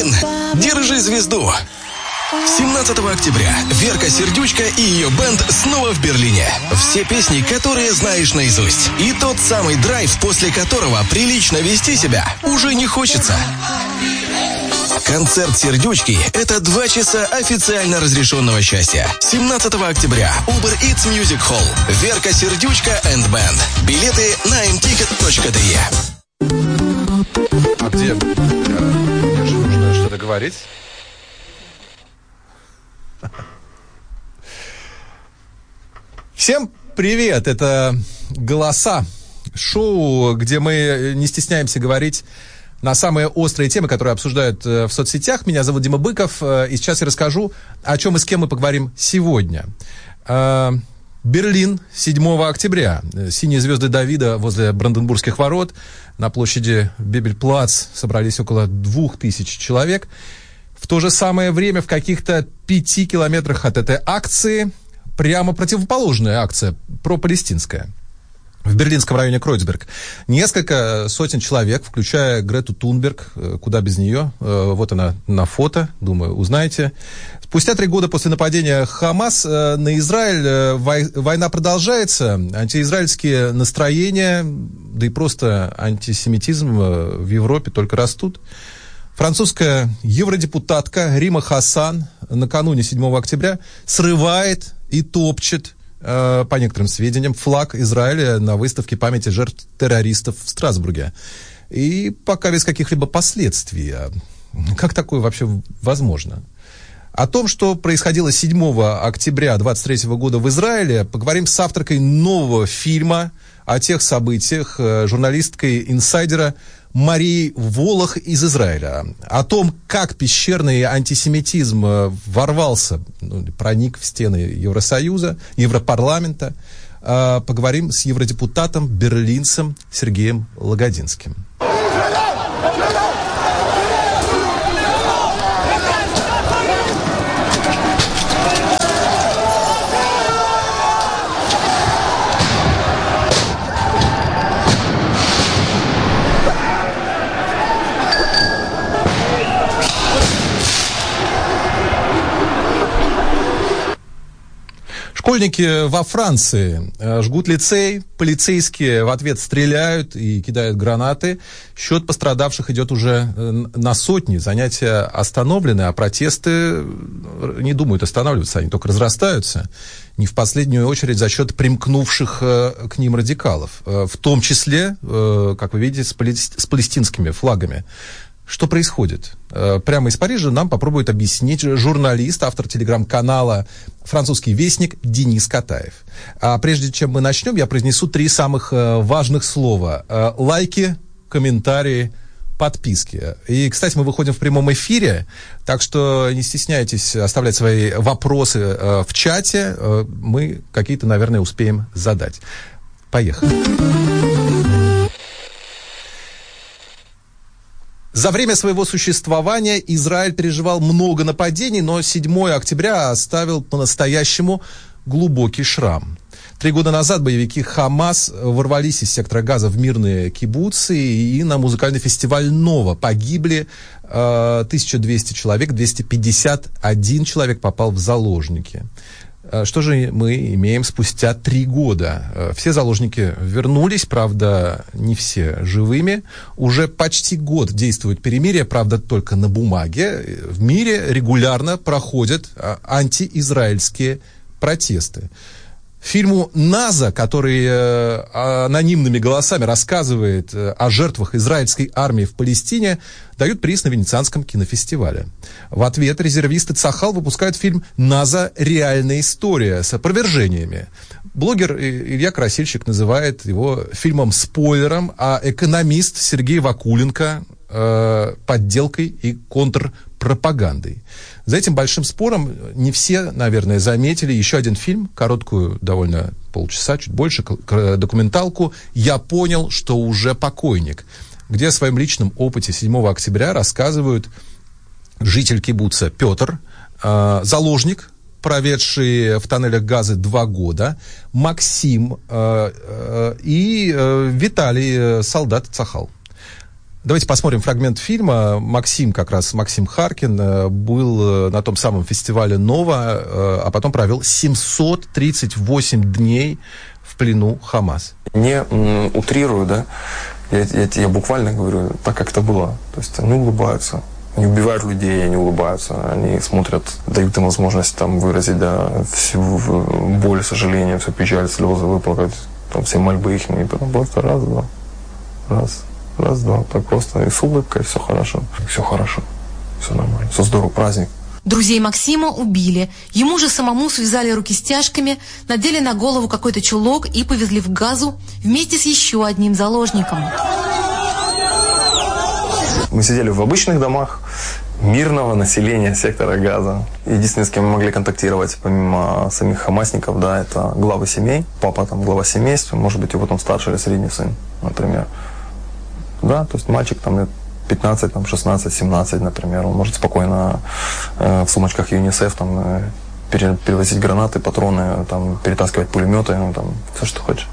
Берлин, держи звезду. 17 октября Верка Сердючка и ее бэнд снова в Берлине. Все песни, которые знаешь наизусть. И тот самый драйв, после которого прилично вести себя уже не хочется. Концерт «Сердючки» — это 2 часа официально разрешенного счастья. 17 октября. Uber Eats Music Hall. Верка Сердючка and Band. Билеты на mticket.de. А где? Мне же нужно что-то говорить. Всем привет! Это «Голоса», шоу, где мы не стесняемся говорить на самые острые темы, которые обсуждают в соцсетях. Меня зовут Дима Быков, и сейчас я расскажу, о чем и с кем мы поговорим сегодня. Берлин, 7 октября. Синие звезды Давида возле Бранденбургских ворот. На площади Бебель-Плац собрались около 2000 человек. В то же самое время в каких-то 5 километрах от этой акции прямо противоположная акция, пропалестинская. В берлинском районе Кройцберг. Несколько сотен человек, включая Грету Тунберг, куда без нее. Вот она на фото, думаю, узнаете. Спустя 3 года после нападения Хамас на Израиль война продолжается. Антиизраильские настроения, да и просто антисемитизм в Европе только растут. Французская евродепутатка Рима Хасан накануне 7 октября срывает и топчет, по некоторым сведениям, флаг Израиля на выставке памяти жертв террористов в Страсбурге. И пока без каких-либо последствий. Как такое вообще возможно? О том, что происходило 7 октября 23 года в Израиле, поговорим с авторкой нового фильма о тех событиях, журналисткой инсайдера Марией Волох из Израиля. О том, как пещерный антисемитизм ворвался, проник в стены Евросоюза, Европарламента. Поговорим с евродепутатом, берлинцем Сергеем Лагодинским. Школьники во Франции жгут лицей, полицейские в ответ стреляют и кидают гранаты. Счет пострадавших идет уже на сотни. Занятия остановлены, а протесты не думают останавливаться, они только разрастаются. Не в последнюю очередь за счет примкнувших к ним радикалов. В том числе, как вы видите, с палестинскими флагами. Что происходит? Прямо из Парижа нам попробует объяснить журналист, автор телеграм-канала «Французский вестник» Денис Катаев. А прежде чем мы начнем, я произнесу 3 самых важных слова. Лайки, комментарии, подписки. И, кстати, мы выходим в прямом эфире, так что не стесняйтесь оставлять свои вопросы в чате. Мы какие-то, наверное, успеем задать. Поехали. За время своего существования Израиль переживал много нападений, но 7 октября оставил по-настоящему глубокий шрам. 3 года назад боевики Хамас ворвались из сектора Газа в мирные кибуцы, и на музыкальный фестиваль «Нова» погибли 1200 человек, 251 человек попал в заложники. Что же мы имеем спустя 3 года? Все заложники вернулись, правда, не все живыми. Уже почти год действует перемирие, правда, только на бумаге. В мире регулярно проходят антиизраильские протесты. Фильму «Наза», который анонимными голосами рассказывает о жертвах израильской армии в Палестине, дают приз на Венецианском кинофестивале. В ответ резервисты Цахал выпускают фильм «Наза. Реальная история» с опровержениями. Блогер Илья Красильщик называет его фильмом-спойлером, а экономист Сергей Вакуленко подделкой и контрпропагандой. За этим большим спором не все, наверное, заметили еще один фильм, короткую, довольно полчаса, чуть больше, документалку «Я понял, что уже покойник», где о своем личном опыте 7 октября рассказывают житель кибуца Петр, заложник, проведший в тоннелях Газы 2 года, Максим и Виталий, солдат Цахал. Давайте посмотрим фрагмент фильма. Максим Харкин был на том самом фестивале «Нова», а потом провел 738 дней в плену Хамас. Не утрирую, да, я буквально говорю так, как это было. То есть они улыбаются, они убивают людей, они улыбаются, они смотрят, дают им возможность там выразить, да, всю боль, сожаление, всю печаль, слезы выплакать, там все мольбы их, и потом просто раз-два, так просто, и с улыбкой, все хорошо, все нормально, все здорово, праздник. Друзей Максима убили. Ему же самому связали руки стяжками, надели на голову какой-то чулок и повезли в Газу вместе с еще одним заложником. Мы сидели в обычных домах мирного населения сектора Газа. Единственное, с кем мы могли контактировать, помимо самих хамасников, да, это главы семей. Папа там глава семейства, может быть, его там старший или средний сын, например. Да, то есть мальчик там лет 15, там, 16, 17, например. Он может спокойно в сумочках ЮНИСЕФ там, перевозить гранаты, патроны, там, перетаскивать пулеметы, ну, там, все, что хочешь.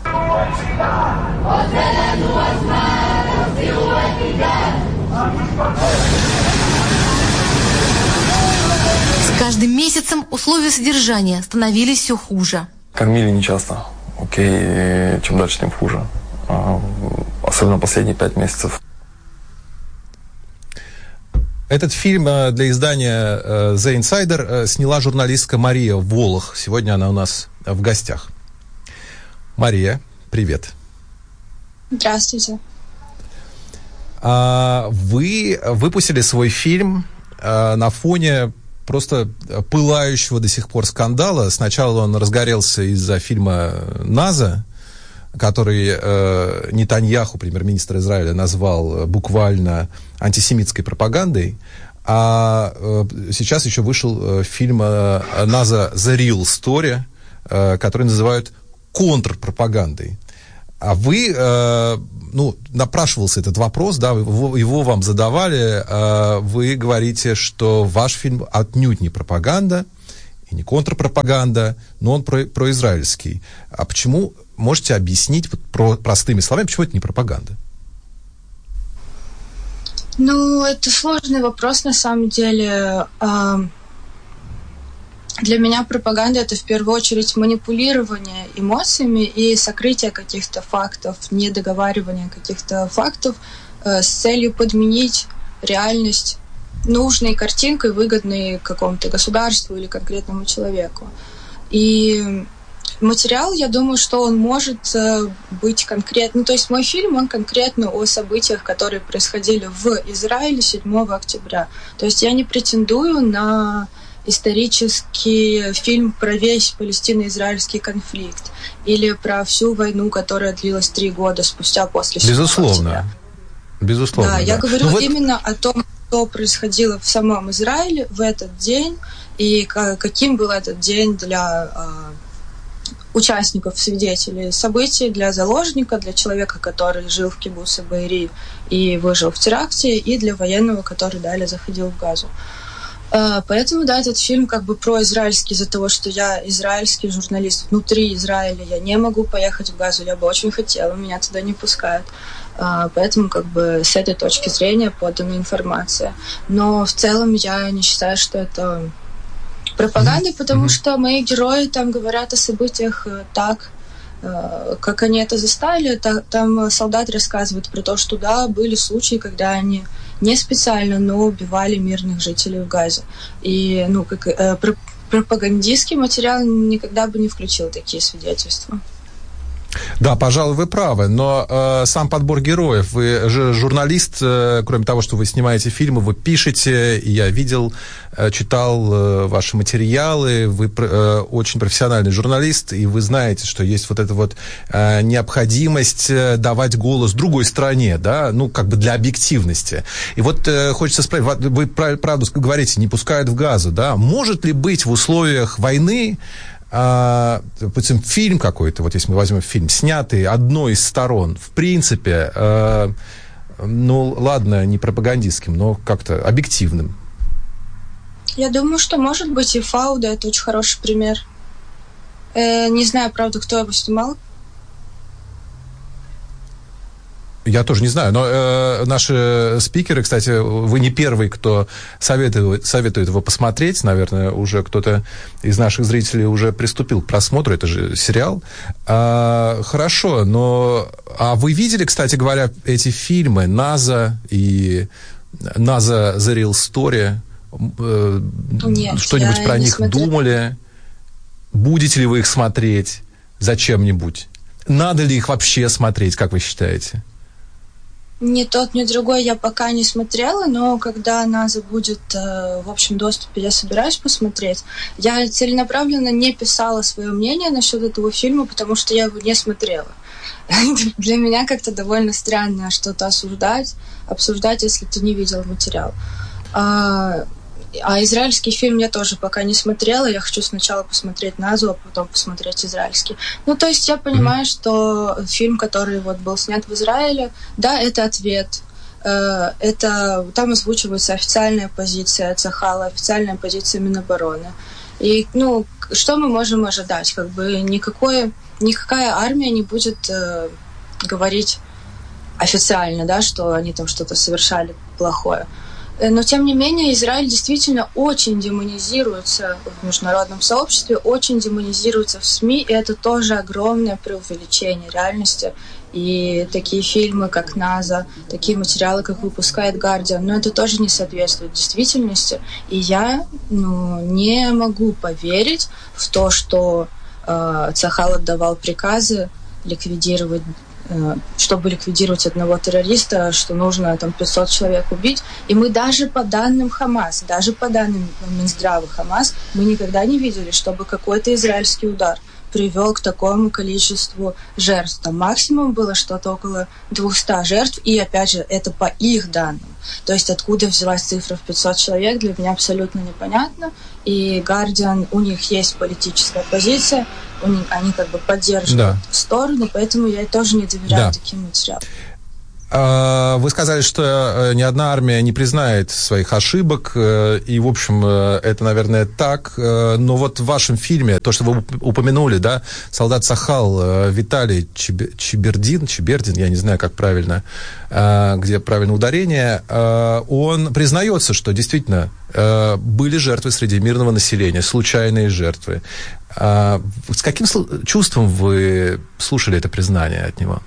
С каждым месяцем условия содержания становились все хуже. Кормили нечасто. Окей, чем дальше, тем хуже. Особенно последние 5 месяцев. Этот фильм для издания The Insider сняла журналистка Мария Волох. Сегодня она у нас в гостях. Мария, привет. Здравствуйте. Вы выпустили свой фильм на фоне просто пылающего до сих пор скандала. Сначала он разгорелся из-за фильма «Наза», который Нетаньяху, премьер-министр Израиля, назвал буквально антисемитской пропагандой. А сейчас еще вышел фильм «Наза The Real Story», который называют контрпропагандой. А вы, напрашивался этот вопрос, да, его вам задавали, вы говорите, что ваш фильм отнюдь не пропаганда и не контрпропаганда, но он произраильский. А почему, можете объяснить простыми словами, почему это не пропаганда? Ну, это сложный вопрос на самом деле. Для меня пропаганда — это в первую очередь манипулирование эмоциями и сокрытие каких-то фактов, недоговаривание каких-то фактов с целью подменить реальность нужной картинкой, выгодной какому-то государству или конкретному человеку. И материал, я думаю, что он может быть конкретно... Ну, то есть мой фильм, он конкретно о событиях, которые происходили в Израиле 7 октября. То есть я не претендую на исторический фильм про весь палестино-израильский конфликт или про всю войну, которая длилась 3 года спустя после 7 октября. Безусловно. Да, я говорю именно о том, что происходило в самом Израиле в этот день и каким был этот день для участников, свидетелей событий, для заложника, для человека, который жил в кибуце Беэри и выжил в теракте, и для военного, который далее заходил в Газу. Поэтому, да, этот фильм как бы произраильский из-за того, что я израильский журналист внутри Израиля, я не могу поехать в Газу, я бы очень хотела, меня туда не пускают. Поэтому как бы с этой точки зрения подана информация. Но в целом я не считаю, что это пропаганда, потому что мои герои там говорят о событиях так, как они это застали. Там солдат рассказывает про то, что да, были случаи, когда они не специально, но убивали мирных жителей в Газе. И, как пропагандистский материал никогда бы не включил такие свидетельства. Да, пожалуй, вы правы, но сам подбор героев, вы же журналист, кроме того, что вы снимаете фильмы, вы пишете, и я видел, читал ваши материалы, вы очень профессиональный журналист, и вы знаете, что есть вот эта вот необходимость давать голос другой стороне, да, как бы для объективности. И вот хочется спросить, вы правду говорите, не пускают в Газу, да, может ли быть в условиях войны допустим, фильм какой-то, вот если мы возьмем фильм, снятый одной из сторон, в принципе, ладно, не пропагандистским, но как-то объективным? Я думаю, что может быть и «Фауда» — это очень хороший пример. Не знаю, правда, кто его снимал. Я тоже не знаю, но наши спикеры, кстати, вы не первый, кто советует его посмотреть. Наверное, уже кто-то из наших зрителей уже приступил к просмотру. Это же сериал. Хорошо, но... А вы видели, кстати говоря, эти фильмы «NASA» и «NASA The Real Story»? Нет, что-нибудь про них думали? Будете ли вы их смотреть зачем-нибудь? Надо ли их вообще смотреть, как вы считаете? Ни тот, ни другой я пока не смотрела, но когда NASA будет в общем доступе, я собираюсь посмотреть. Я целенаправленно не писала свое мнение насчет этого фильма, потому что я его не смотрела. Для меня как-то довольно странно что-то обсуждать, если ты не видел материал. А израильский фильм я тоже пока не смотрела. Я хочу сначала посмотреть «Назу», а потом посмотреть израильский. Ну, то есть я понимаю, что фильм, который вот был снят в Израиле, да, это ответ. Там озвучивается официальная позиция Цахала, официальная позиция Минобороны. И, ну, что мы можем ожидать? Как бы никакая армия не будет говорить официально, да, что они там что-то совершали плохое. Но, тем не менее, Израиль действительно очень демонизируется в международном сообществе, очень демонизируется в СМИ, и это тоже огромное преувеличение реальности. И такие фильмы, как «NASA», такие материалы, как выпускает «Гардиан», но это тоже не соответствует действительности. И я не могу поверить в то, что Цахал отдавал приказы чтобы ликвидировать одного террориста, что нужно там 500 человек убить. И мы даже по данным Хамас, даже по данным Минздрава Хамас, мы никогда не видели, чтобы какой-то израильский удар привел к такому количеству жертв. Там максимум было что-то около 200 жертв, и, опять же, это по их данным. То есть откуда взялась цифра в 500 человек, для меня абсолютно непонятно. И «Гардиан», у них есть политическая позиция, они как бы поддерживают сторону, поэтому я тоже не доверяю таким материалам. Вы сказали, что ни одна армия не признает своих ошибок, и, в общем, это, наверное, так. Но вот в вашем фильме, то, что вы упомянули, да, солдат Цахал Виталий Чибердин, я не знаю, как правильно, где правильное ударение, он признается, что действительно были жертвы среди мирного населения, случайные жертвы. С каким чувством вы слушали это признание от него?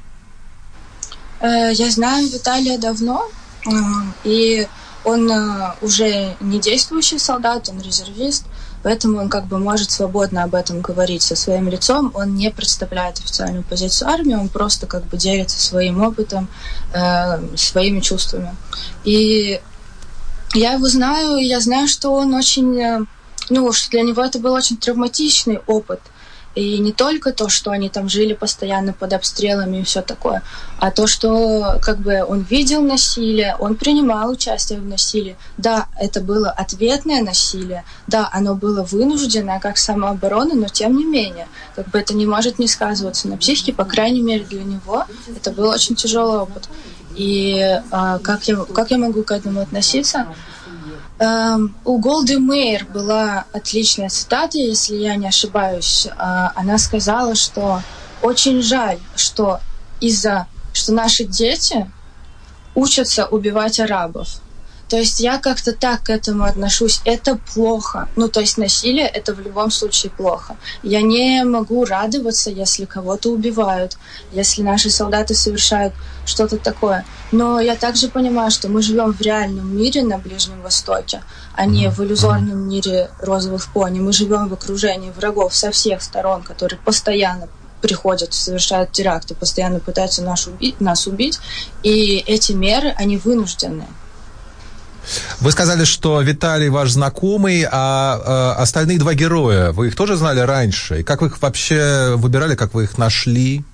Я знаю Виталия давно, и он уже не действующий солдат, он резервист, поэтому он как бы может свободно об этом говорить со своим лицом. Он не представляет официальную позицию армии, он просто как бы делится своим опытом, своими чувствами. И я его знаю, и я знаю, что он очень, что для него это был очень травматичный опыт. И не только то, что они там жили постоянно под обстрелами и все такое, а то, что как бы он видел насилие, он принимал участие в насилии. Да, это было ответное насилие, да, оно было вынужденное, как самооборона, но тем не менее, как бы это не может не сказываться на психике, по крайней мере для него это был очень тяжелый опыт. И как я могу к этому относиться? У Голды Меир была отличная цитата, если я не ошибаюсь. Она сказала, что очень жаль, что наши дети учатся убивать арабов. То есть я как-то так к этому отношусь. Это плохо. То есть насилие — это в любом случае плохо. Я не могу радоваться, если кого-то убивают, если наши солдаты совершают что-то такое. Но я также понимаю, что мы живем в реальном мире на Ближнем Востоке, а не в иллюзорном мире розовых пони. Мы живем в окружении врагов со всех сторон, которые постоянно приходят, совершают теракты, постоянно пытаются нас убить. И эти меры, они вынужденные. Вы сказали, что Виталий ваш знакомый, а остальные два героя, вы их тоже знали раньше? И как вы их вообще выбирали, как вы их нашли?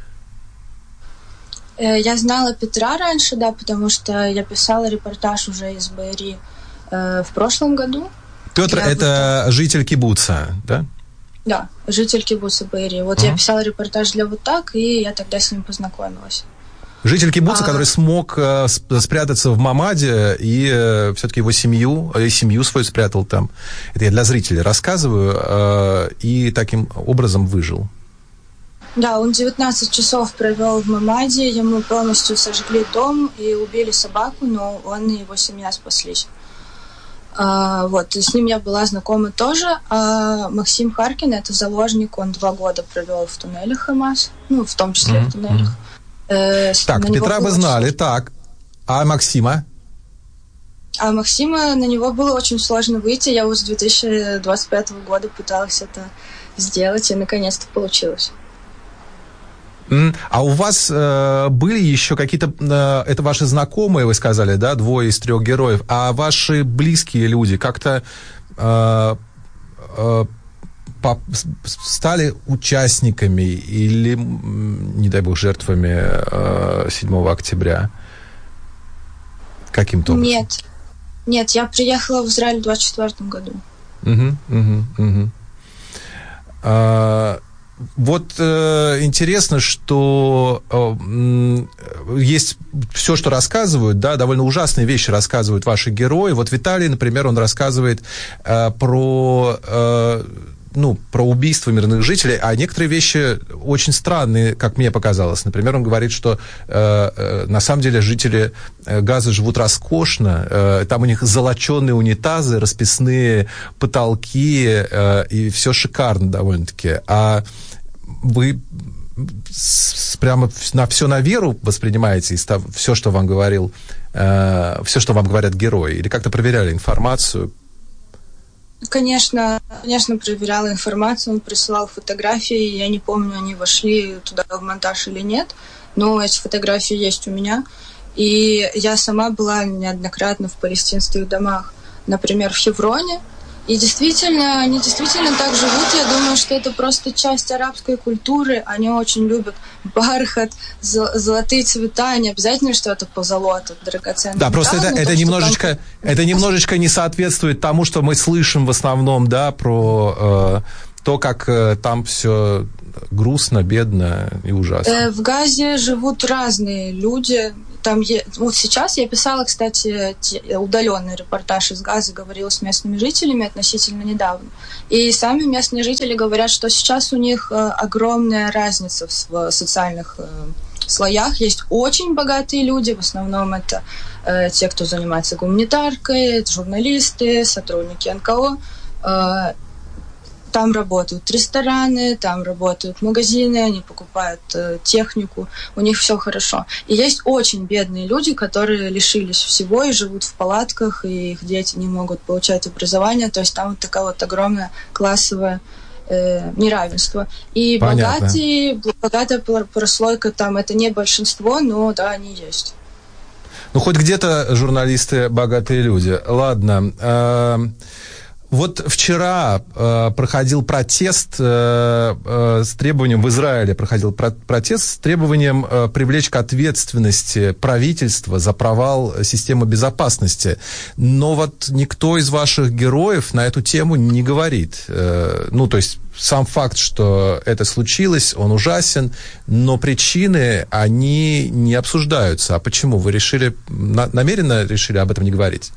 Я знала Петра раньше, да, потому что я писала репортаж уже из Беэри в прошлом году. Петр — это житель кибуца, да? Да, житель кибуца Беэри. Вот я писала репортаж для «Вот так», и я тогда с ним познакомилась. Житель кибуца, который смог спрятаться в Мамаде и все-таки его семью свою спрятал там. Это я для зрителей рассказываю, и таким образом выжил. Да, он 19 часов провел в Мамаде, ему полностью сожгли дом и убили собаку, но он и его семья спаслись. Вот, с ним я была знакома тоже. А Максим Харкин, это заложник, он 2 года провел в туннелях Хамас, ну, в том числе в туннелях. Так, Петра вы знали, так. А Максима? А Максима, на него было очень сложно выйти. Я уже с 2025 года пыталась это сделать, и наконец-то получилось. А у вас были еще какие-то, это ваши знакомые, вы сказали, да, 2 из 3 героев, а ваши близкие люди как-то стали участниками или, не дай бог, жертвами 7 октября? Каким-то образом? Нет, я приехала в Израиль в 2024 году. Вот интересно, что есть все, что рассказывают, да, довольно ужасные вещи рассказывают ваши герои. Вот Виталий, например, он рассказывает про убийство мирных жителей, а некоторые вещи очень странные, как мне показалось. Например, он говорит, что на самом деле жители Газы живут роскошно, там у них золоченые унитазы, расписные потолки, и все шикарно довольно-таки. А вы прямо все на веру воспринимаете, все, что вам говорил, все, что вам говорят герои, или как-то проверяли информацию? Конечно, проверяла информацию, он присылал фотографии, я не помню, они вошли туда в монтаж или нет, но эти фотографии есть у меня, и я сама была неоднократно в палестинских домах, например, в Хевроне, и действительно, они действительно так живут. Я думаю, что это просто часть арабской культуры. Они очень любят бархат, золотые цвета. Не обязательно, что это позолота, драгоценный металл. Да, просто это немножечко не соответствует тому, что мы слышим в основном, да, про то, как там все грустно, бедно и ужасно. В Газе живут разные люди. Там вот сейчас я писала, кстати, удаленный репортаж из Газы, говорила с местными жителями относительно недавно. И сами местные жители говорят, что сейчас у них огромная разница в социальных слоях. Есть очень богатые люди, в основном это те, кто занимается гуманитаркой, журналисты, сотрудники НКО. Там работают рестораны, там работают магазины, они покупают технику, у них все хорошо. И есть очень бедные люди, которые лишились всего и живут в палатках, и их дети не могут получать образование. То есть там вот такая вот огромная классовая неравенство. И богатая прослойка там, это не большинство, но да, они есть. Ну, хоть где-то журналисты богатые люди. Ладно. Вот вчера проходил протест с требованием, в Израиле проходил протест с требованием привлечь к ответственности правительство за провал системы безопасности. Но вот никто из ваших героев на эту тему не говорит. Ну, то есть сам факт, что это случилось, он ужасен, но причины, они не обсуждаются. А почему? Вы намеренно решили об этом не говорить?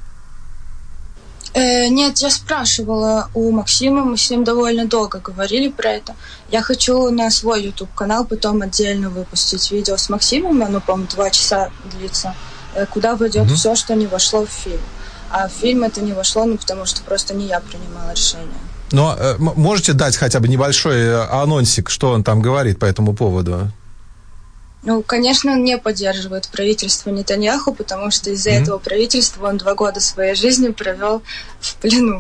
Нет, я спрашивала у Максима, мы с ним довольно долго говорили про это. Я хочу на свой YouTube-канал потом отдельно выпустить видео с Максимом, оно, по-моему, 2 часа длится, куда войдет все, что не вошло в фильм. А в фильм это не вошло, потому что просто не я принимала решение. Но можете дать хотя бы небольшой анонсик, что он там говорит по этому поводу? Ну, конечно, он не поддерживает правительство Нетаньяху, потому что из-за этого правительства он 2 года своей жизни провел в плену.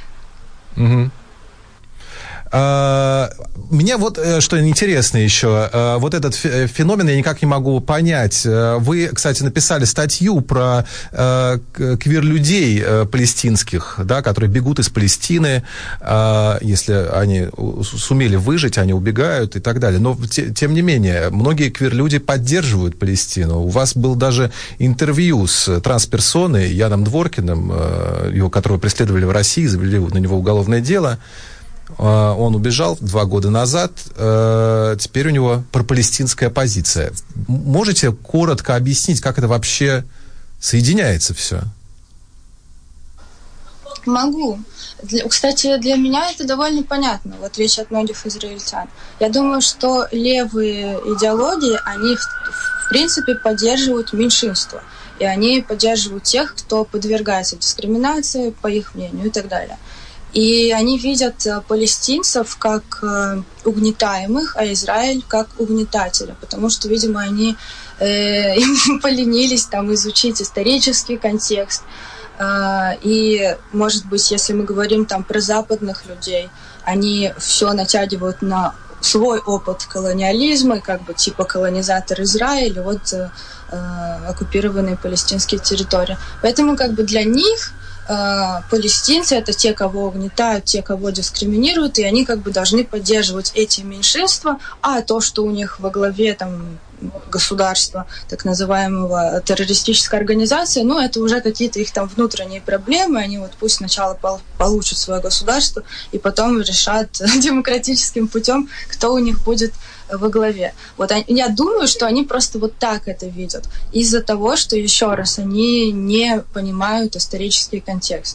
Меня вот что интересно еще, вот этот феномен я никак не могу понять. Вы, кстати, написали статью про квир-людей палестинских, да, которые бегут из Палестины, если они сумели выжить, они убегают и так далее. Но, тем не менее, многие квир-люди поддерживают Палестину. У вас был даже интервью с трансперсоной Яном Дворкиным, которого преследовали в России, завели на него уголовное дело. Он убежал 2 года назад, теперь у него пропалестинская позиция. Можете коротко объяснить, как это вообще соединяется все? Могу. Кстати, для меня это довольно понятно, в отличие от многих израильтян. Я думаю, что левые идеологии, они в принципе поддерживают меньшинство. И они поддерживают тех, кто подвергается дискриминации, по их мнению, и так далее. И они видят палестинцев как угнетаемых, а Израиль как угнетателя, потому что, видимо, они поленились там изучить исторический контекст. И, может быть, если мы говорим там про западных людей, они все натягивают на свой опыт колониализма, как бы типа колонизатор Израиля, вот оккупированные палестинские территории. Поэтому как бы для них палестинцы — это те, кого угнетают, те, кого дискриминируют, и они как бы должны поддерживать эти меньшинства, а то, что у них во главе там государства, так называемого террористической организации, ну, это уже какие-то их там внутренние проблемы, они вот пусть сначала получат свое государство и потом решат демократическим путем, кто у них будет во главе. Вот я думаю, что они просто вот так это видят, из-за того, что, еще раз, они не понимают исторический контекст.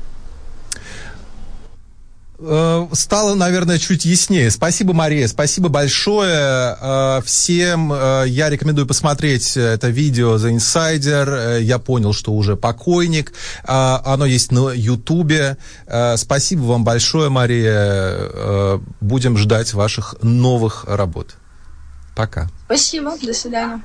Стало, наверное, чуть яснее. Спасибо, Мария, спасибо большое. Всем я рекомендую посмотреть это видео The Insider. Я понял, что уже покойник. Оно есть на Ютубе. Спасибо вам большое, Мария. Будем ждать ваших новых работ. Пока. Спасибо, до свидания.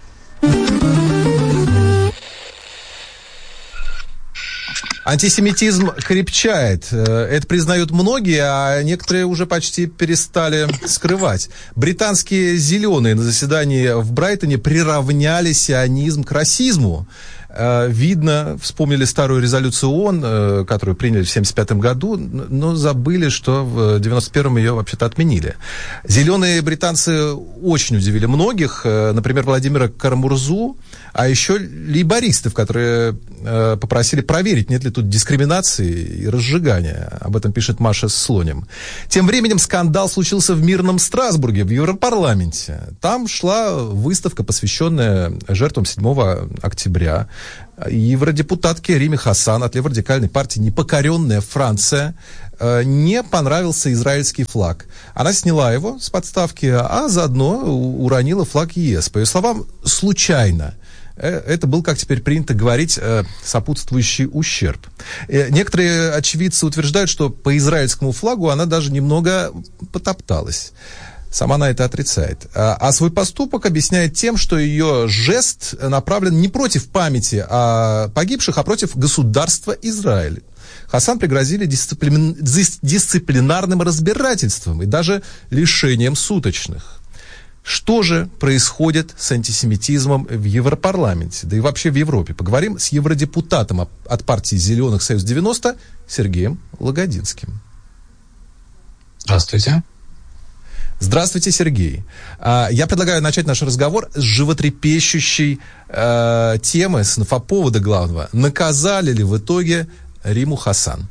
Антисемитизм крепчает. Это признают многие, а некоторые уже почти перестали скрывать. Британские «зеленые» на заседании в Брайтоне приравняли сионизм к расизму. Видно, вспомнили старую резолюцию ООН, которую приняли в 1975 году, но забыли, что в 1991 ее вообще-то отменили. Зеленые британцы очень удивили многих, например, Владимира Карамурзу, а еще лейбористов, которые попросили проверить, нет ли тут дискриминации и разжигания. Об этом пишет Маша Слоним. Тем временем скандал случился в мирном Страсбурге, в Европарламенте. Там шла выставка, посвященная жертвам 7 октября. Евродепутатке Риме Хасан от леворадикальной партии «Непокоренная Франция» не понравился израильский флаг. Она сняла его с подставки, а заодно уронила флаг ЕС. По ее словам, случайно. Это был, как теперь принято говорить, сопутствующий ущерб. Некоторые очевидцы утверждают, что по израильскому флагу она даже немного потопталась. Сама она это отрицает. А свой поступок объясняет тем, что ее жест направлен не против памяти о погибших, а против государства Израиль. Хасан пригрозили дисциплинарным разбирательством и даже лишением суточных. Что же происходит с антисемитизмом в Европарламенте, да и вообще в Европе? Поговорим с евродепутатом от партии «Зеленых» Союз-90 Сергеем Лагодинским. Здравствуйте. Здравствуйте, Сергей. Я предлагаю начать наш разговор с животрепещущей темы, с инфоповода главного. Наказали ли в итоге Риму Хасан?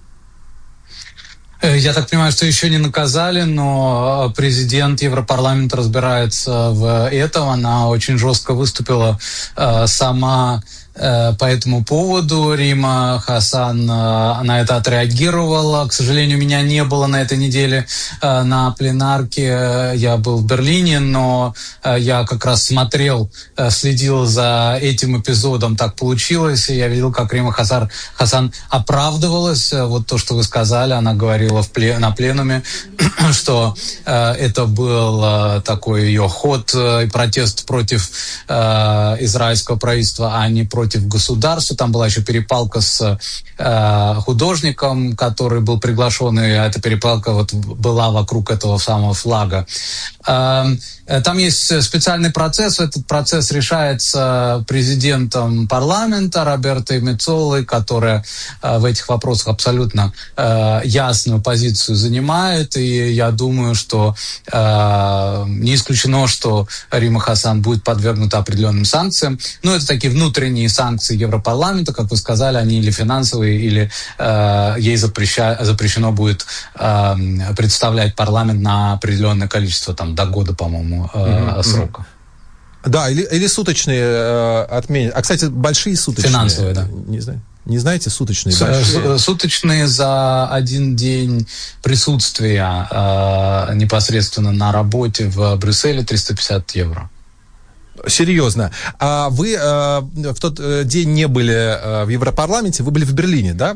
Я так понимаю, что еще не наказали, но президент Европарламента разбирается в этом. Она очень жестко выступила сама по этому поводу. Рима Хасан на это отреагировала. К сожалению, меня не было на этой неделе на пленарке. Я был в Берлине, но я как раз следил за этим эпизодом. Так получилось. Я видел, как Рима Хасан оправдывалась. Вот то, что вы сказали, она говорила на пленуме, что это был такой ее ход и протест против израильского правительства, а не против государства. Там была еще перепалка с художником, который был приглашен, и эта перепалка вот была вокруг этого самого флага. Там есть специальный процесс. Этот процесс решается президентом парламента Роберто Меццолой, которая в этих вопросах абсолютно ясную позицию занимает. И я думаю, что не исключено, что Рима Хасан будет подвергнута определенным санкциям. Но это такие внутренние санкции Европарламента, как вы сказали, они или финансовые, или ей запрещено будет представлять парламент на определенное количество, там, до года, по-моему, срока. Да, или суточные отменят. А, кстати, большие суточные. Финансовые, да. Не знаю. Не знаете, суточные большие? Суточные за один день присутствия непосредственно на работе в Брюсселе 350 евро. Серьезно. А вы в тот день не были в Европарламенте, вы были в Берлине, да?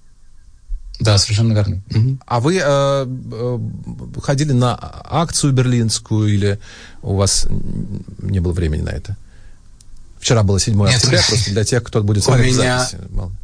Да, совершенно верно. Угу. А вы ходили на акцию берлинскую или у вас не было времени на это? Вчера было 7 октября, просто для тех, кто будет смотреть записи.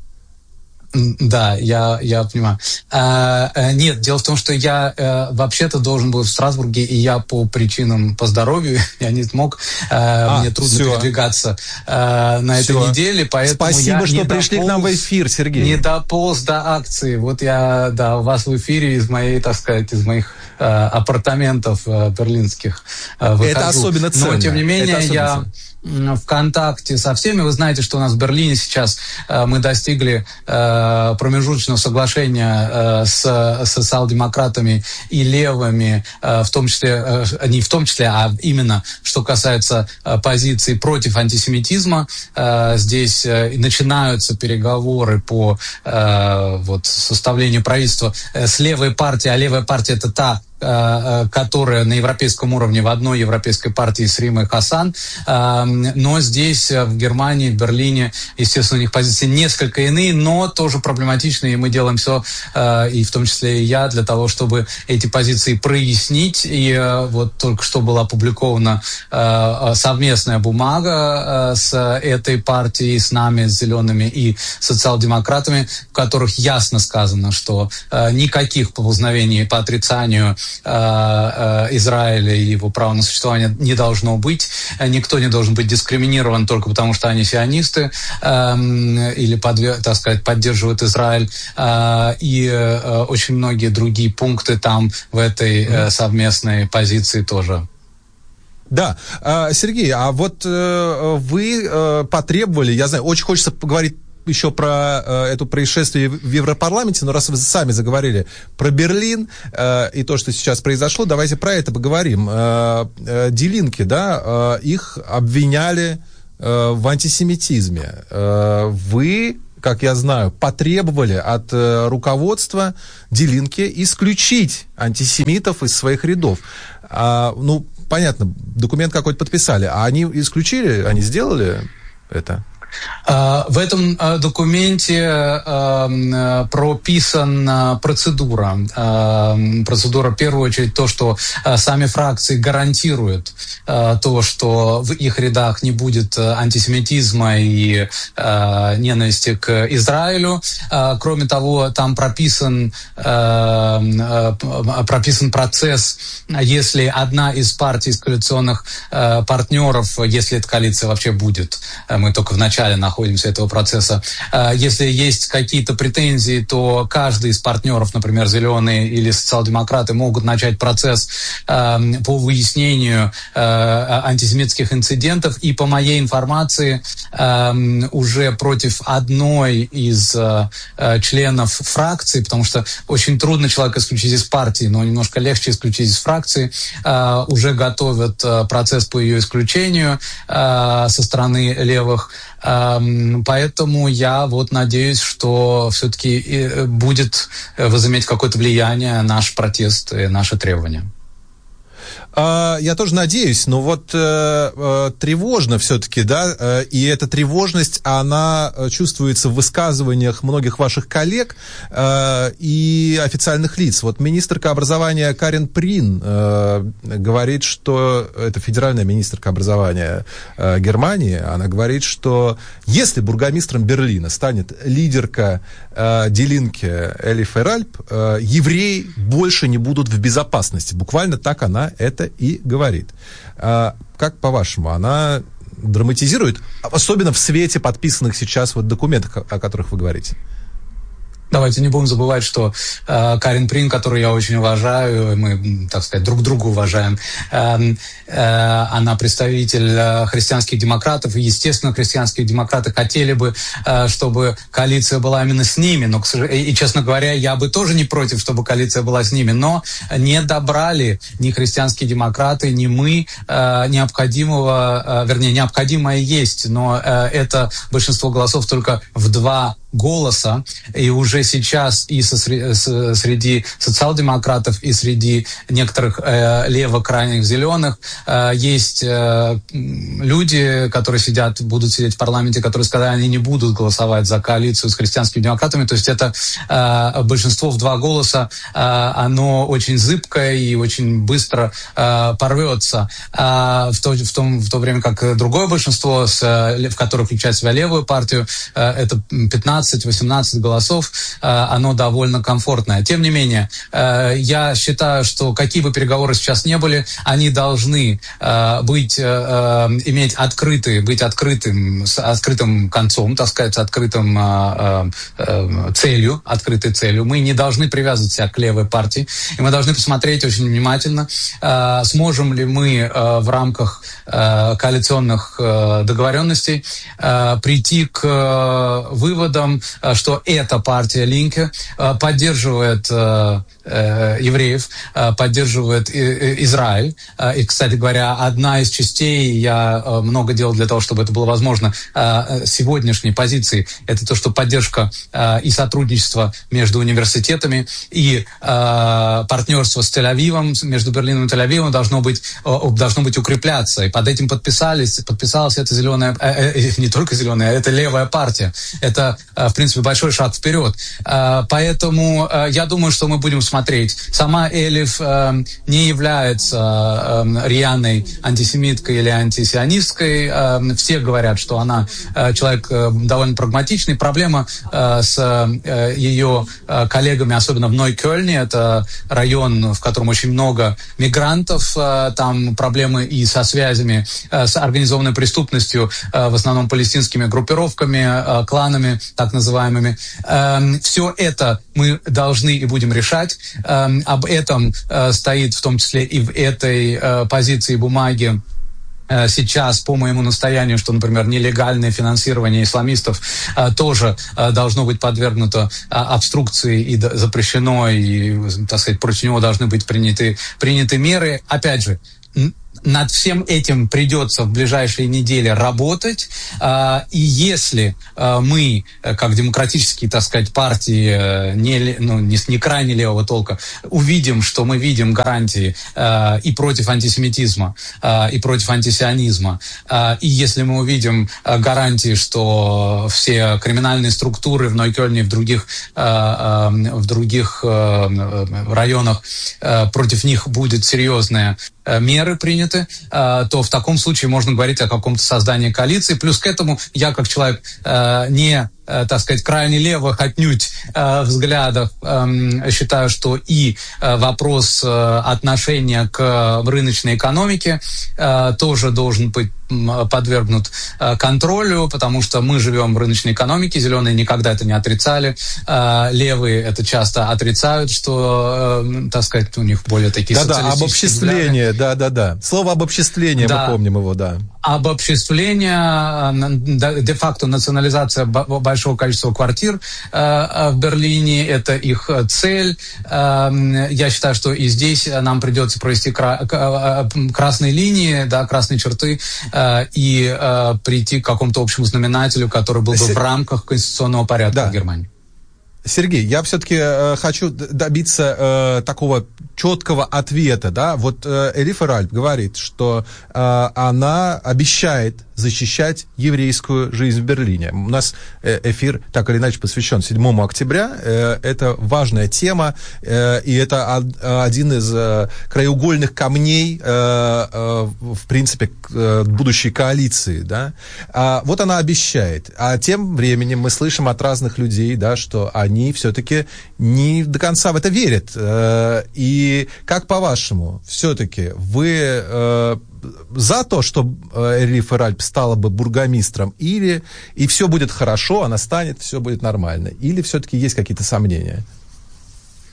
Да, я понимаю. Нет, дело в том, что я вообще-то должен был в Страсбурге, и я по причинам по здоровью, я не смог, мне трудно передвигаться на этой неделе, поэтому спасибо, что пришли к нам в эфир, Сергей. Не дополз до акции. Вот я, да, у вас в эфире из моей, так сказать, из моих апартаментов берлинских выхожу. Это особенно ценно. Но, тем не менее, я в контакте со всеми. Вы знаете, что у нас в Берлине сейчас мы достигли промежуточного соглашения с социал-демократами и левыми, в том числе, не в том числе, а именно, что касается позиции против антисемитизма. Здесь начинаются переговоры по вот, составлению правительства с левой партией, а левая партия — это та, которая на европейском уровне в одной европейской партии с Римой Хасан, но здесь, в Германии, в Берлине, естественно, у них позиции несколько иные, но тоже проблематичные, и мы делаем все, и в том числе и я, для того, чтобы эти позиции прояснить, и вот только что была опубликована совместная бумага с этой партией, с нами, с Зелеными и социал-демократами, в которых ясно сказано, что никаких поползновений по отрицанию Израиля и его права на существование не должно быть. Никто не должен быть дискриминирован только потому, что они сионисты или, так сказать, поддерживают Израиль. И очень многие другие пункты там в этой совместной позиции тоже. Да, Сергей, а вот вы потребовали, я знаю, очень хочется поговорить еще про это происшествие в Европарламенте, но раз вы сами заговорили про Берлин и то, что сейчас произошло, давайте про это поговорим. Die Linke, да, их обвиняли в антисемитизме. Вы, как я знаю, потребовали от руководства Die Linke исключить антисемитов из своих рядов. Ну, понятно, документ какой-то подписали, а они исключили, они сделали это? В этом документе прописана процедура. Процедура, в первую очередь, то, что сами фракции гарантируют то, что в их рядах не будет антисемитизма и ненависти к Израилю. Кроме того, там прописан процесс, если одна из партий, из коалиционных партнеров, если эта коалиция вообще будет, мы только в начале находимся этого процесса. Если есть какие-то претензии, то каждый из партнеров, например, Зеленые или социал-демократы, могут начать процесс по выяснению антисемитских инцидентов. И по моей информации, уже против одной из членов фракции, потому что очень трудно человека исключить из партии, но немножко легче исключить из фракции, уже готовят процесс по ее исключению со стороны левых. Поэтому я вот надеюсь, что все-таки будет возыметь какое-то влияние наш протест и наши требования. Я тоже надеюсь, но вот тревожно все-таки, да, и эта тревожность, она чувствуется в высказываниях многих ваших коллег и официальных лиц. Вот министрка образования Карен Прин говорит, что это федеральная министрка образования Германии, она говорит, что если бургомистром Берлина станет лидерка Die Linke Эли Феральп, евреи больше не будут в безопасности. Буквально так она это и говорит. Как по-вашему, она драматизирует, особенно в свете подписанных сейчас вот документов, о которых вы говорите? Давайте не будем забывать, что Карен Прин, которую я очень уважаю, мы, так сказать, друг друга уважаем, она представитель христианских демократов, и, естественно, христианские демократы хотели бы, чтобы коалиция была именно с ними, но, и, честно говоря, я бы тоже не против, чтобы коалиция была с ними, но не добрали ни христианские демократы, ни мы необходимое есть, но это большинство голосов только в 2 голоса, и уже сейчас и среди социал-демократов, и среди некоторых лево-крайних зеленых есть люди, которые будут сидеть в парламенте, которые сказали, они не будут голосовать за коалицию с христианскими демократами. То есть это большинство в 2 голоса, оно очень зыбкое и очень быстро порвется. В то время как другое большинство, в которое включает в себя левую партию, это 15-18 голосов, оно довольно комфортное. Тем не менее, я считаю, что какие бы переговоры сейчас не были, они должны иметь открытым концом, так сказать, открытой целью. Мы не должны привязывать себя к левой партии, и мы должны посмотреть очень внимательно, сможем ли мы в рамках коалиционных договоренностей прийти к выводам, что эта партия Линке поддерживает евреев, поддерживает Израиль. И, кстати говоря, одна из частей, я много делал для того, чтобы это было возможно, сегодняшней позиции, это то, что поддержка и сотрудничество между университетами и партнерство с Тель-Авивом, между Берлином и Тель-Авивом должно быть укрепляться. И под этим подписалась эта зеленая, не только зеленая, это левая партия. Это, в принципе, большой шаг вперед. Поэтому я думаю, что мы будем смотреть. Сама Элиф не является рьяной антисемиткой или антисионисткой. Все говорят, что она человек довольно прагматичный. Проблема с ее коллегами, особенно в Нойкёльне, это район, в котором очень много мигрантов, там проблемы и со связями с организованной преступностью, в основном палестинскими группировками, кланами так называемыми. Все это мы должны и будем решать. Об этом стоит в том числе и в этой позиции бумаги сейчас, по моему настоянию, что, например, нелегальное финансирование исламистов тоже должно быть подвергнуто обструкции и запрещено, и, так сказать, против него должны быть приняты меры. Опять же, над всем этим придется в ближайшие недели работать. И если мы, как демократические, так сказать, партии не крайне левого толка, увидим, что мы видим гарантии и против антисемитизма, и против антисионизма, и если мы увидим гарантии, что все криминальные структуры в Нойкёльне и в других районах, против них будет серьезная меры приняты, то в таком случае можно говорить о каком-то создании коалиции. Плюс к этому я, как человек не, так сказать, крайне левых отнюдь взглядах, считаю, что и вопрос отношения к рыночной экономике тоже должен быть подвергнут контролю, потому что мы живем в рыночной экономике, зеленые никогда это не отрицали, левые это часто отрицают, что, так сказать, у них более такие социалистические обобществление, да. Слово обобществление, мы помним его, да. Обобществление, де-факто национализация большого количества квартир в Берлине, это их цель. Я считаю, что и здесь нам придется провести красные линии, да, красные черты, и прийти к какому-то общему знаменателю, который был бы в рамках конституционного порядка в Германии. Сергей, я все-таки хочу добиться такого четкого ответа, да. Вот Элиф Ральп говорит, что она обещает защищать еврейскую жизнь в Берлине. У нас эфир так или иначе посвящен 7 октября. Это важная тема, и это один из краеугольных камней, в принципе, будущей коалиции, да. Вот она обещает. А тем временем мы слышим от разных людей, да, что они все-таки не до конца в это верят. И как по-вашему, все-таки вы за то, что Элиф Ральп стала бы бургомистром, или и все будет хорошо, она станет, все будет нормально, или все-таки есть какие-то сомнения?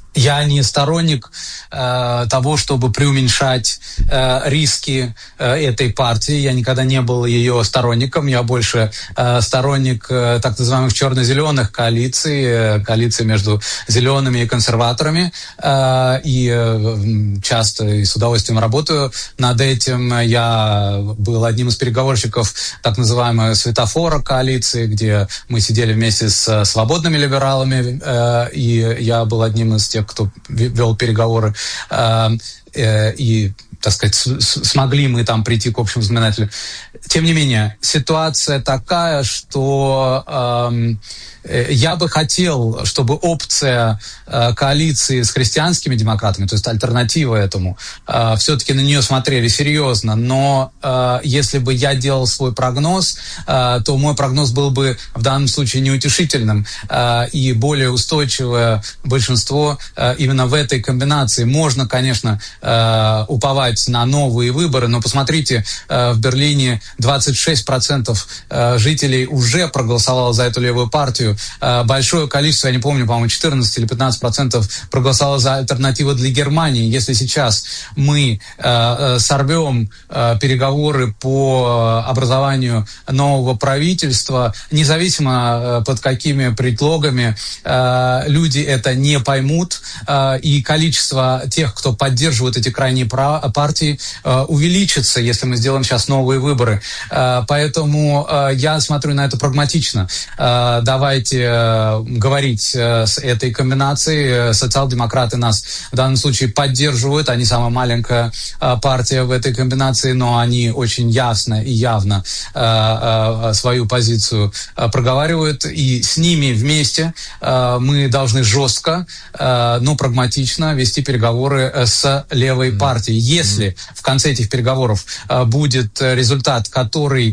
Я не сторонник того, чтобы преуменьшать риски этой партии. Я никогда не был ее сторонником. Я больше сторонник так называемых черно-зеленых коалиций, коалиции между зелеными и консерваторами. И часто и с удовольствием работаю над этим. Я был одним из переговорщиков так называемого светофора коалиции, где мы сидели вместе с свободными либералами, и я был одним из тех, кто вел переговоры, и, так сказать, смогли мы там прийти к общему знаменателю. Тем не менее, ситуация такая, что я бы хотел, чтобы опция коалиции с христианскими демократами, то есть альтернатива этому, все-таки на нее смотрели серьезно. Но если бы я делал свой прогноз, то мой прогноз был бы в данном случае неутешительным. И более устойчивое большинство именно в этой комбинации. Можно, конечно, уповать на новые выборы, но посмотрите, в Берлине 26% жителей уже проголосовало за эту левую партию. Большое количество, я не помню, по-моему, 14 или 15% проголосовало за альтернативу для Германии. Если сейчас мы сорвем переговоры по образованию нового правительства, независимо под какими предлогами, люди это не поймут, и количество тех, кто поддерживает эти крайние партии, увеличится, если мы сделаем сейчас новые выборы. Поэтому я смотрю на это прагматично. Давайте говорить с этой комбинацией. Социал-демократы нас в данном случае поддерживают. Они самая маленькая партия в этой комбинации, но они очень ясно и явно свою позицию проговаривают. И с ними вместе мы должны жестко, но прагматично вести переговоры с левой партией. Если в конце этих переговоров будет результат, который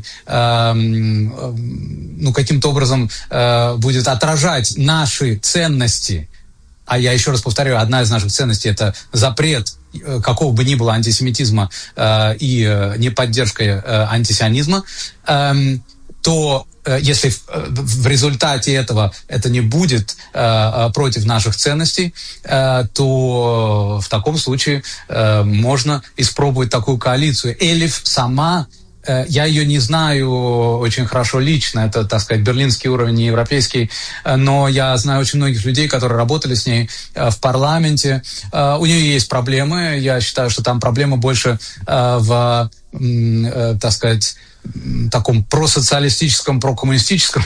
каким-то образом будет отражать наши ценности, а я еще раз повторяю, одна из наших ценностей – это запрет какого бы ни было антисемитизма и неподдержка антисионизма, то если в результате этого это не будет против наших ценностей, то в таком случае можно испробовать такую коалицию. Элиф сама, я ее не знаю очень хорошо лично, это, так сказать, берлинский уровень, не европейский, но я знаю очень многих людей, которые работали с ней в парламенте. У нее есть проблемы, я считаю, что там проблемы больше в, так сказать, таком просоциалистическом, прокоммунистическом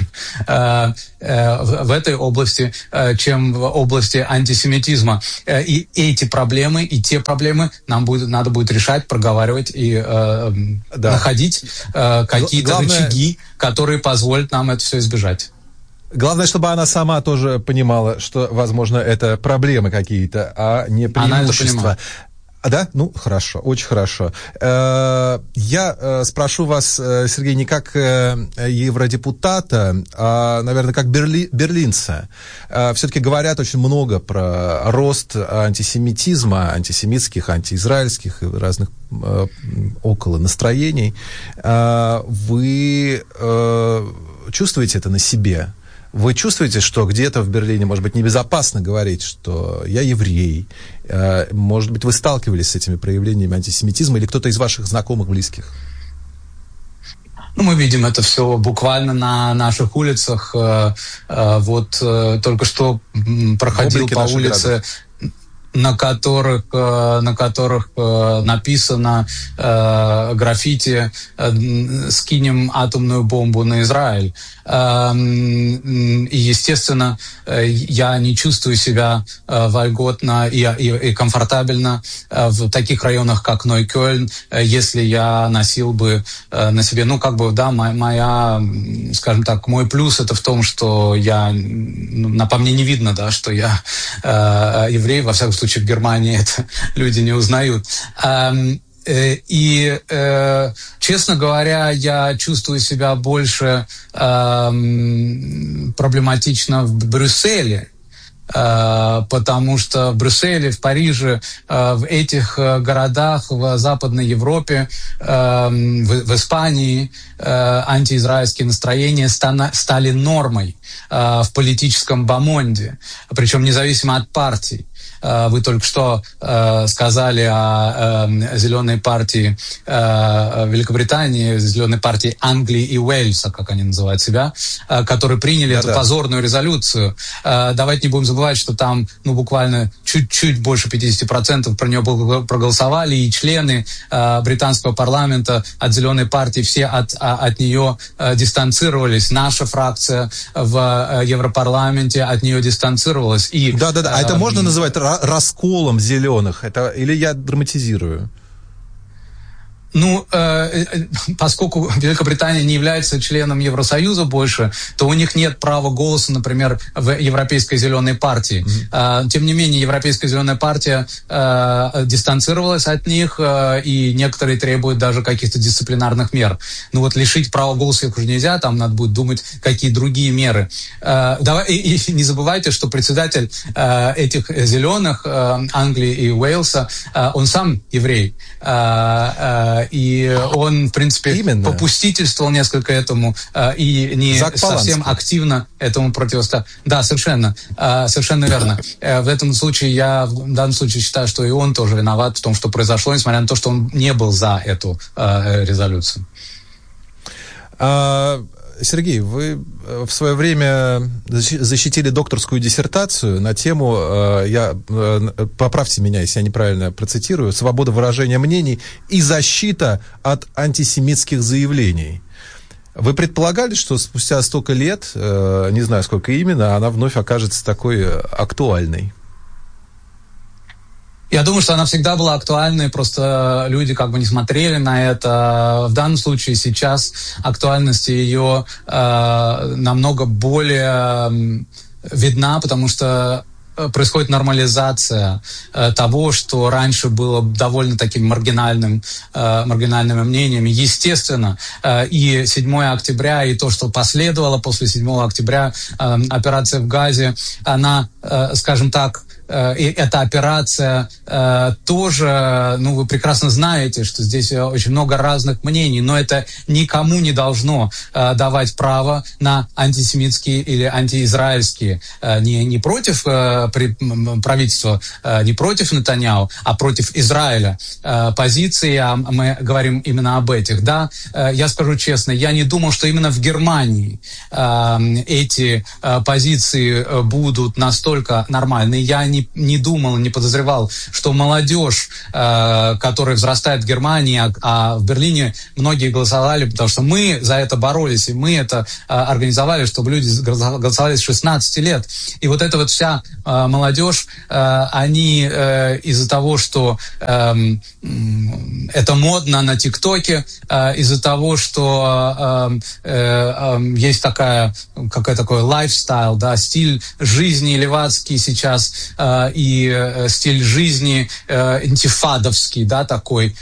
в этой области, чем в области антисемитизма. И эти проблемы, и те проблемы надо будет решать, проговаривать и находить какие-то рычаги, которые позволят нам это все избежать. Главное, чтобы она сама тоже понимала, что, возможно, это проблемы какие-то, а не преимущества. Да? Ну, хорошо, очень хорошо. Я спрошу вас, Сергей, не как евродепутата, а, наверное, как берлинца. Все-таки говорят очень много про рост антисемитизма, антисемитских, антиизраильских и разных около настроений. Вы чувствуете это на себе? Вы чувствуете, что где-то в Берлине, может быть, небезопасно говорить, что я еврей? Может быть, вы сталкивались с этими проявлениями антисемитизма или кто-то из ваших знакомых, близких? Мы видим это все буквально на наших улицах. Вот только что проходил по улице, на которых написано граффити «Скинем атомную бомбу на Израиль». И, естественно, я не чувствую себя вольготно и комфортабельно в таких районах, как Нойкёльн, если я носил бы на себе, моя, скажем так, мой плюс это в том, что по мне не видно, да, что я еврей, во всяком случае в Германии это люди не узнают. И, честно говоря, я чувствую себя больше проблематично в Брюсселе, потому что в Брюсселе, в Париже, в этих городах в Западной Европе, в Испании антиизраильские настроения стали нормой в политическом бомонде, причем независимо от партий. вы только что сказали о зеленой партии Великобритании, зеленой партии Англии и Уэльса, как они называют себя, которые приняли эту позорную резолюцию. Давайте не будем забывать, что там буквально чуть-чуть больше 50% про нее проголосовали, и члены британского парламента от зеленой партии все от нее дистанцировались. Наша фракция в Европарламенте от нее дистанцировалась. Да. А это можно называть расколом зеленых? Или я драматизирую? Поскольку Великобритания не является членом Евросоюза больше, то у них нет права голоса, например, в Европейской зеленой партии. Тем не менее, Европейская зеленая партия дистанцировалась от них, и некоторые требуют даже каких-то дисциплинарных мер. Лишить права голоса их уже нельзя, там надо будет думать, какие другие меры. И не забывайте, что председатель этих зеленых, Англии и Уэльса, он сам еврей. И он, в принципе, попустительствовал несколько этому и не совсем активно этому противостоял. Да, совершенно верно. В данном случае считаю, что и он тоже виноват в том, что произошло, несмотря на то, что он не был за эту резолюцию. Сергей, вы в свое время защитили докторскую диссертацию на тему, поправьте меня, если я неправильно процитирую, «Свобода выражения мнений и защита от антисемитских заявлений». Вы предполагали, что спустя столько лет, не знаю, сколько именно, она вновь окажется такой актуальной? Я думаю, что она всегда была актуальной, просто люди не смотрели на это. В данном случае сейчас актуальность ее намного более видна, потому что происходит нормализация того, что раньше было довольно таким маргинальными мнениями. Естественно, и 7 октября, и то, что последовало после 7 октября, операция в Газе, она, скажем так, и эта операция тоже, вы прекрасно знаете, что здесь очень много разных мнений, но это никому не должно давать право на антисемитские или антиизраильские, не против правительства, не против Нетаньяху, а против Израиля позиции, а мы говорим именно об этих. Да, я скажу честно, я не думал, что именно в Германии эти позиции будут настолько нормальны. Я не думал, не подозревал, что молодежь, которая взрастает в Германии, а в Берлине многие голосовали, потому что мы за это боролись, и мы это организовали, чтобы люди голосовали с 16 лет. И вот эта вся молодежь, они из-за того, что это модно на ТикТоке, из-за того, что есть такой лайфстайл, да, стиль жизни левацкий сейчас, и стиль жизни интифадовский, да, такой.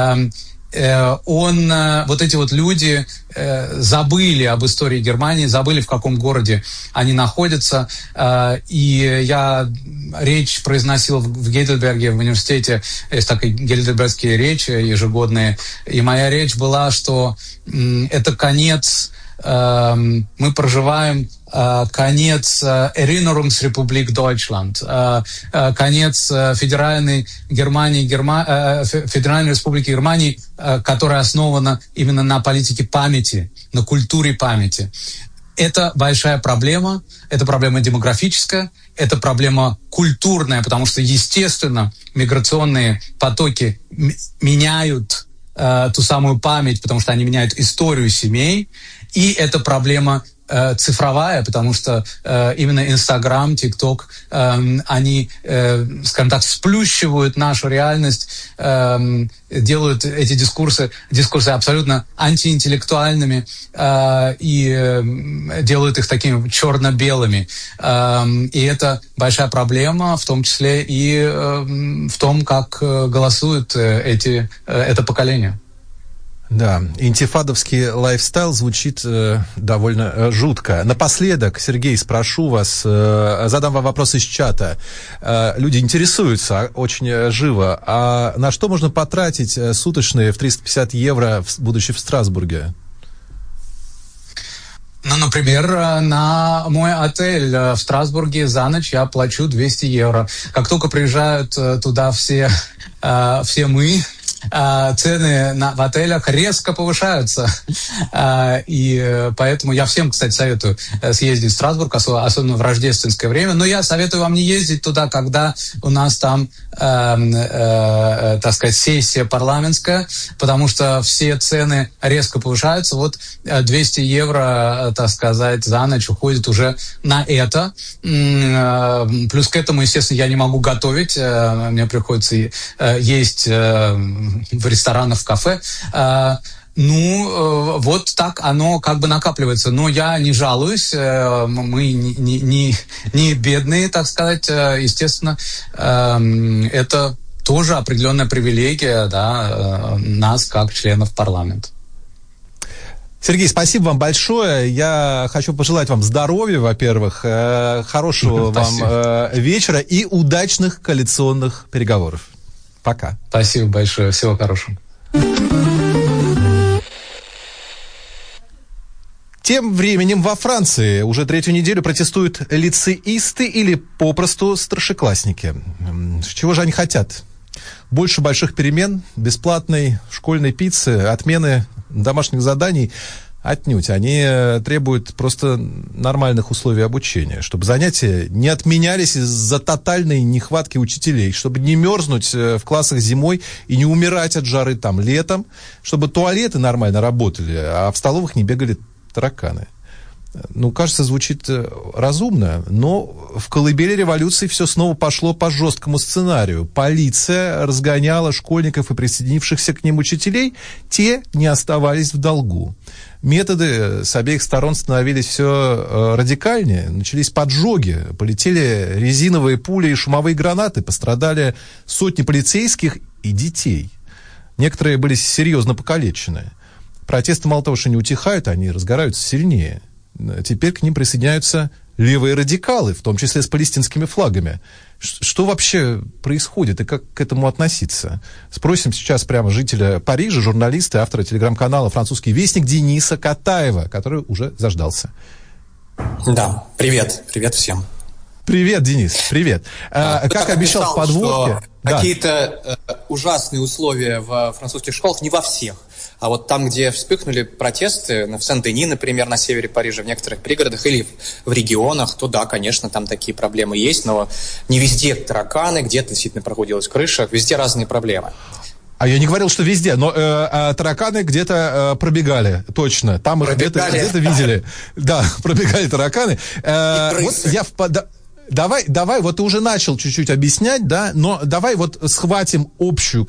Эти люди забыли об истории Германии, забыли, в каком городе они находятся. И я речь произносил в Гейдельберге, в университете, есть такие гейдельбергские речи ежегодные, и моя речь была, что это конец, мы проживаем конец Erinnerungsrepublik Deutschland, конец Федеральной Республики Германии, которая основана именно на политике памяти, на культуре памяти. Это большая проблема, это проблема демографическая, это проблема культурная, потому что, естественно, миграционные потоки меняют ту самую память, потому что они меняют историю семей, и это проблема цифровая, потому что именно Инстаграм, ТикТок, они, скажем так, сплющивают нашу реальность, делают эти дискурсы абсолютно антиинтеллектуальными и делают их такими черно-белыми. И это большая проблема, в том числе и в том, как голосует это поколение. Да, интифадовский лайфстайл звучит довольно жутко. Напоследок, Сергей, спрошу вас, задам вам вопрос из чата. Люди интересуются очень живо. А на что можно потратить суточные в 350 евро, будучи в Страсбурге? Ну, например, на мой отель в Страсбурге за ночь я плачу 200 евро. Как только приезжают туда все мы, цены в отелях резко повышаются. И поэтому я всем, кстати, советую съездить в Страсбург, особенно в рождественское время. Но я советую вам не ездить туда, когда у нас там, так сказать, сессия парламентская, потому что все цены резко повышаются. Вот 200 евро, так сказать, за ночь уходит уже на это. Плюс к этому, естественно, я не могу готовить. Мне приходится есть в ресторанах, в кафе. Вот так оно как бы накапливается. Но я не жалуюсь. Мы не бедные, так сказать. Естественно, это тоже определенная привилегия, да, нас, как членов парламента. Сергей, спасибо вам большое. Я хочу пожелать вам здоровья, во-первых, хорошего вам вечера и удачных коалиционных переговоров. Пока. Спасибо большое. Всего хорошего. Тем временем во Франции уже третью неделю протестуют лицеисты или попросту старшеклассники. Чего же они хотят? Больше больших перемен, бесплатной школьной пиццы, отмены домашних заданий? Отнюдь. Они требуют просто нормальных условий обучения, чтобы занятия не отменялись из-за тотальной нехватки учителей, чтобы не мерзнуть в классах зимой и не умирать от жары там летом, чтобы туалеты нормально работали, а в столовых не бегали тараканы. Ну, кажется, звучит разумно, но в колыбели революции все снова пошло по жесткому сценарию. Полиция разгоняла школьников и присоединившихся к ним учителей, те не оставались в долгу. Методы с обеих сторон становились все радикальнее, начались поджоги, полетели резиновые пули и шумовые гранаты, пострадали сотни полицейских и детей. Некоторые были серьезно покалечены. Протесты мало того, что не утихают, они разгораются сильнее. Теперь к ним присоединяются левые радикалы, в том числе с палестинскими флагами. Что вообще происходит и как к этому относиться? Спросим сейчас прямо жителя Парижа, журналиста и автора телеграм-канала «Французский вестник» Дениса Катаева, который уже заждался. Да, привет всем. Привет, Денис, привет. Как обещал в подводке... Какие-то ужасные условия в французских школах, не во всех. А вот там, где вспыхнули протесты, в Сен-Дени, например, на севере Парижа, в некоторых пригородах или в регионах, то да, конечно, там такие проблемы есть, но не везде тараканы, где-то действительно прогудилась крыша, везде разные проблемы. А я не говорил, что везде, но тараканы где-то пробегали, точно. Там их где-то видели. Да, пробегали тараканы. Вот я Давай, вот ты уже начал чуть-чуть объяснять, да, но давай вот схватим общую